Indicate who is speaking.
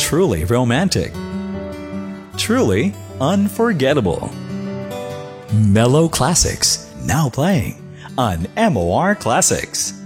Speaker 1: Truly romantic. Truly unforgettable. Mellow Classics, now playing on MOR Classics.